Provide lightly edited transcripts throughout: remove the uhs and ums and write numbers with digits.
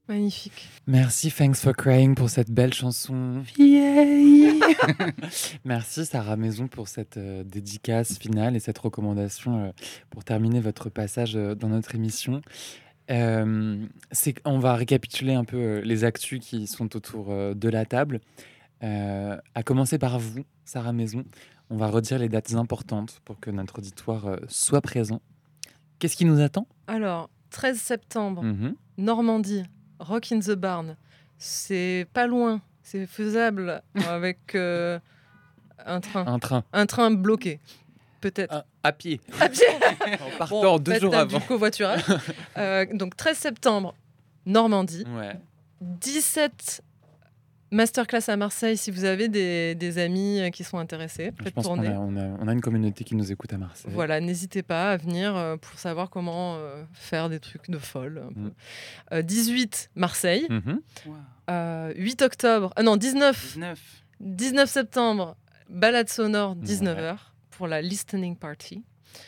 Magnifique. Merci Thanks for Crying pour cette belle chanson vieille. Merci Sarah Maison pour cette dédicace finale et cette recommandation pour terminer votre passage dans notre émission. On va récapituler un peu les actus qui sont autour de la table. À commencer par vous, Sarah Maison. On va redire les dates importantes pour que notre auditoire soit présent. Qu'est-ce qui nous attend ? Alors, 13 septembre, Normandie, Rock in the Barn. C'est pas loin, c'est faisable avec un train. Un train bloqué, peut-être. À pied. À pied. En partant 2 jours avant. Du covoiturage. Donc, 13 septembre, Normandie. Ouais. 17 masterclass à Marseille, si vous avez des amis qui sont intéressés. Je pense qu'on a une communauté qui nous écoute à Marseille. Voilà, n'hésitez pas à venir pour savoir comment faire des trucs de folle. 18, Marseille. 8 octobre... non, 19 septembre, balade sonore, 19h, pour la listening party.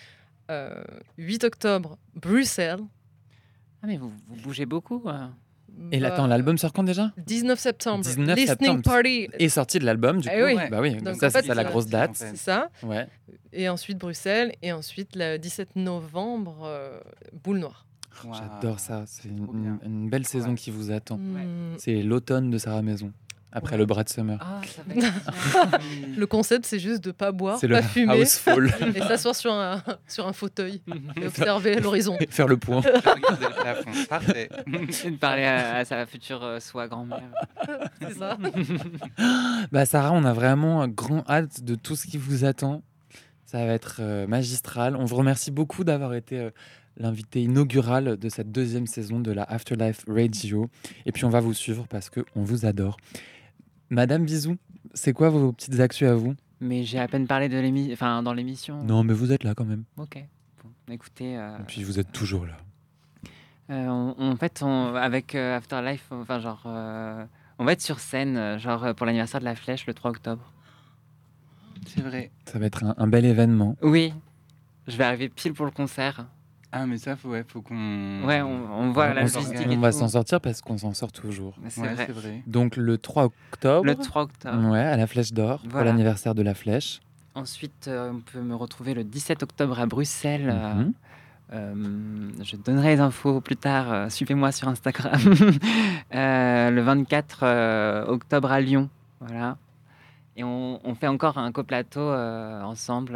8 octobre, Bruxelles. Ah mais vous bougez beaucoup. Et attends, l'album sort quand déjà ? 19 septembre. Listening Party est sorti de l'album, du coup. Oui. Bah oui, donc ça, en fait, c'est la grosse date. C'est ça. Ouais. Et ensuite Bruxelles. Et ensuite, le 17 novembre, Boule Noire. Wow. J'adore ça. C'est une belle saison qui vous attend. Ouais. C'est l'automne de Sarah Maison. Après le Brat Summer. Ah, ça va être le concept, c'est juste de pas boire, c'est pas le fumer housefall. et s'asseoir sur un fauteuil et observer l'horizon. Et faire le point. Regarder le plafond. Parfait. Et de parler à sa future soit grand-mère. C'est ça. Bah Sarah, on a vraiment grand hâte de tout ce qui vous attend. Ça va être magistral. On vous remercie beaucoup d'avoir été l'invité inaugural de cette 2e saison de la Afterlife Radio. Et puis on va vous suivre parce qu'on vous adore. Madame Bisou, c'est quoi vos petites actus à vous ? Mais j'ai à peine parlé de dans l'émission. Non, mais vous êtes là quand même. Ok. Bon, écoutez. Et puis vous êtes toujours là. En fait, avec Afterlife, on va être sur scène, pour l'anniversaire de La Flèche le 3 octobre. C'est vrai. Ça va être un bel événement. Oui. Je vais arriver pile pour le concert. Ah, mais ça, faut qu'on... Ouais, on voit la logistique. On va s'en sortir parce qu'on s'en sort toujours. C'est vrai. Donc le 3 octobre. Le 3 octobre. Ouais, à la Flèche d'Or, pour l'anniversaire de La Flèche. Ensuite, on peut me retrouver le 17 octobre à Bruxelles. Je donnerai les infos plus tard. Suivez-moi sur Instagram. Le 24 octobre à Lyon. Voilà. Et on fait encore un coplateau ensemble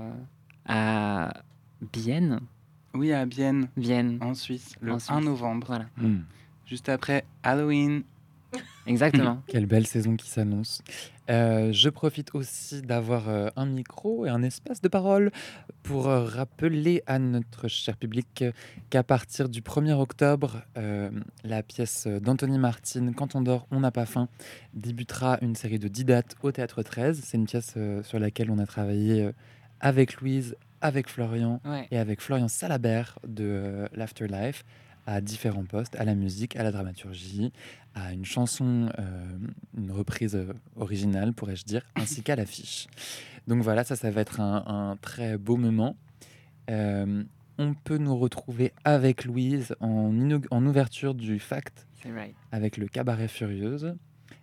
à Bienne. Oui, à Bienne. Vienne. En Suisse, le 1 novembre. Voilà. Juste après Halloween. Exactement. Quelle belle saison qui s'annonce. Je profite aussi d'avoir un micro et un espace de parole pour rappeler à notre cher public qu'à partir du 1er octobre, la pièce d'Anthony Martin, Quand on dort, on n'a pas faim, débutera une série de 10 dates au Théâtre 13. C'est une pièce sur laquelle on a travaillé avec Louise, avec Florian et avec Florian Salabert de l'Afterlife, à différents postes, à la musique, à la dramaturgie, à une chanson, une reprise originale, pourrais-je dire, ainsi qu'à l'affiche. Donc voilà, ça va être un très beau moment. On peut nous retrouver avec Louise en ouverture du Fact, avec le Cabaret Furieuse,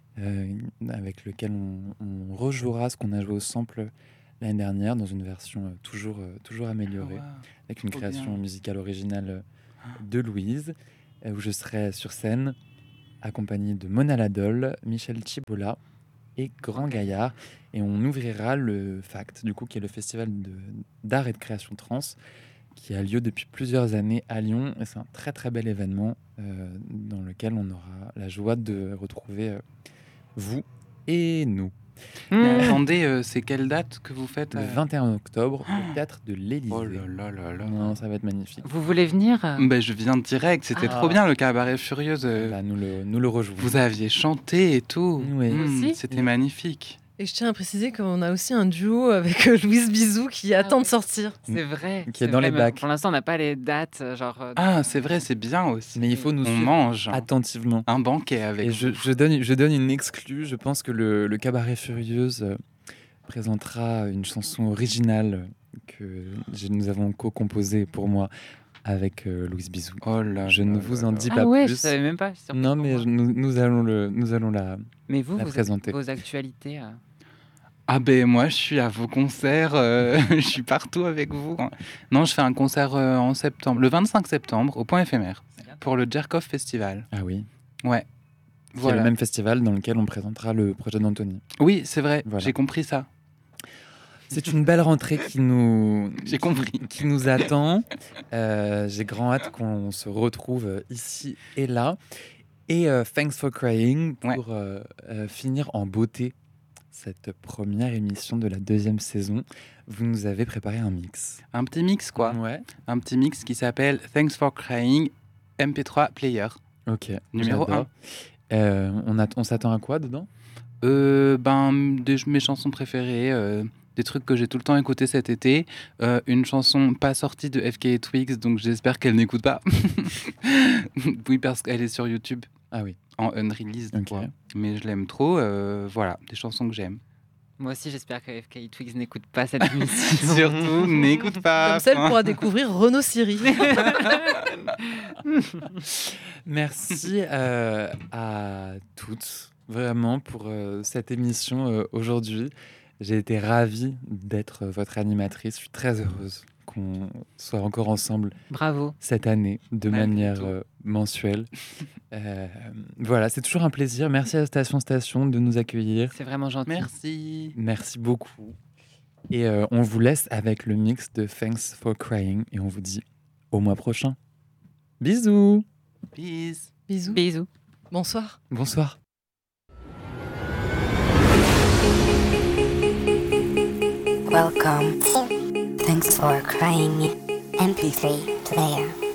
avec lequel on rejouera ce qu'on a joué au sample l'année dernière, dans une version toujours améliorée, avec une création musicale originale de Louise, où je serai sur scène accompagné de Mona Ladol, Michel Chibola et Grand Gaillard, et on ouvrira le Fact, du coup, qui est le festival d'art et de création trans, qui a lieu depuis plusieurs années à Lyon, et c'est un très très bel événement dans lequel on aura la joie de retrouver vous et nous. Mais attendez, c'est quelle date que vous faites Le 21 octobre au Théâtre de l'Élysée. Oh là là là. Non, ça va être magnifique. Vous voulez venir ? Je viens direct, c'était trop bien le Cabaret Furieuse. Nous le rejouons. Vous aviez chanté et tout. Oui. C'était magnifique. Et je tiens à préciser qu'on a aussi un duo avec Louise Bisou qui attend de sortir. C'est vrai. Qui est dans les bacs. Pour l'instant, on n'a pas les dates. C'est vrai, c'est bien aussi. Mais il faut nous suivre mange attentivement. Un banquet avec. Et je donne une exclue. Je pense que le Cabaret Furieuse présentera une chanson originale que nous avons co-composée pour moi avec Louise Bisou. Oh là Je ne vous en dis pas ouais, plus. Je savais même pas. Non, mais nous allons la Mais vous présenter. Vos actualités Ah ben moi je suis à vos concerts, je suis partout avec vous. Non, je fais un concert en septembre, le 25 septembre au Point Éphémère pour le Jerkov Festival. Ah oui. Ouais. Voilà. C'est le même festival dans lequel on présentera le projet d'Anthony. Oui, c'est vrai, voilà. J'ai compris ça. C'est une belle rentrée qui nous attend. J'ai grand hâte qu'on se retrouve ici et là. Et Thanks for Crying pour finir en beauté cette première émission de la 2e saison. Vous nous avez préparé un mix. Un petit mix quoi. Ouais. Un petit mix qui s'appelle Thanks for Crying MP3 Player. Ok. Numéro 1. On s'attend à quoi dedans ? Mes chansons préférées. Des trucs que j'ai tout le temps écouté cet été. Une chanson pas sortie de FK Twigs, donc j'espère qu'elle n'écoute pas. Oui, parce qu'elle est sur YouTube. Ah oui. En unreleased, quoi. Mais je l'aime trop. Voilà, des chansons que j'aime. Moi aussi, j'espère que FK Twigs n'écoute pas cette émission. Surtout, n'écoute pas. Comme ça, elle pourra découvrir Renaud Siri. Merci à toutes, vraiment, pour cette émission aujourd'hui. J'ai été ravie d'être votre animatrice. Je suis très heureuse qu'on soit encore ensemble. Bravo. Cette année, de manière mensuelle. Voilà, c'est toujours un plaisir. Merci à Station de nous accueillir. C'est vraiment gentil. Merci. Merci beaucoup. Et on vous laisse avec le mix de Thanks for Crying. Et on vous dit au mois prochain. Bisous. Peace. Bisous. Bisous. Bonsoir. Bonsoir. Welcome. Thanks for Crying MP3 player.